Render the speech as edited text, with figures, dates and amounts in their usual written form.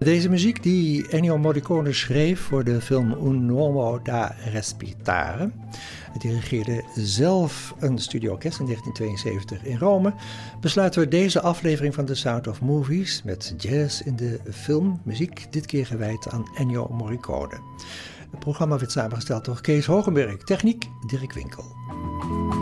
Deze muziek die Ennio Morricone schreef voor de film Un uomo da respirare. Hij dirigeerde zelf een studioorkest in 1972 in Rome. Besluiten we deze aflevering van The Sound of Movies met jazz in de filmmuziek, dit keer gewijd aan Ennio Morricone. Het programma werd samengesteld door Kees Hogenberg, techniek Dirk Winkel.